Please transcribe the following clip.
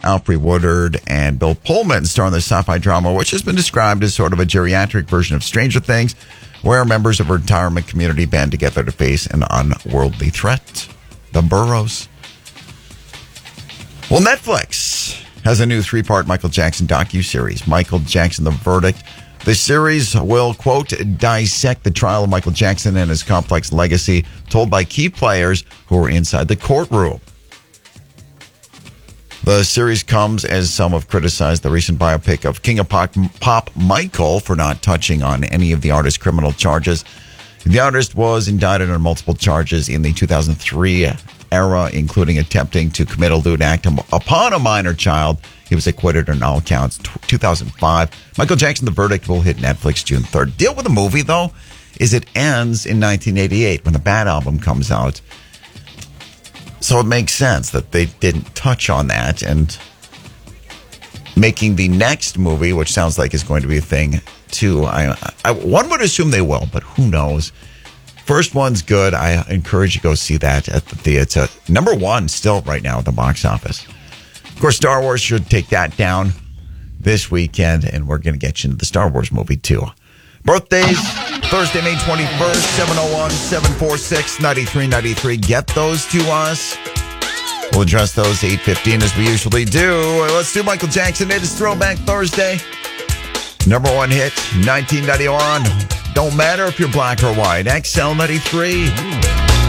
Alfre Woodard and Bill Pullman star in the sci-fi drama, which has been described as sort of a geriatric version of Stranger Things, where members of a retirement community band together to face an unworldly threat. The Burrows. Well, Netflix has a new 3-part Michael Jackson docuseries, Michael Jackson, The Verdict. The series will, quote, dissect the trial of Michael Jackson and his complex legacy, told by key players who were inside the courtroom. The series comes as some have criticized the recent biopic of King of Pop Michael for not touching on any of the artist's criminal charges. The artist was indicted on multiple charges in the 2003 era, including attempting to commit a lewd act upon a minor child. He was acquitted on all counts. 2005. Michael Jackson, The Verdict will hit Netflix June 3rd. Deal with the movie, though, is it ends in 1988 when the Bad album comes out. So it makes sense that they didn't touch on that, and making the next movie, which sounds like is going to be a thing, too. One would assume they will, but who knows? First one's good. I encourage you to go see that at the theater. Number one still right now at the box office. Of course, Star Wars should take that down this weekend, and we're going to get you into the Star Wars movie, too. Birthdays, Thursday, May 21st, 701-746-9393. Get those to us. We'll address those 8:15 as we usually do. Let's do Michael Jackson. It is Throwback Thursday. Number one hit, 1991. Don't matter if you're black or white. XL 93.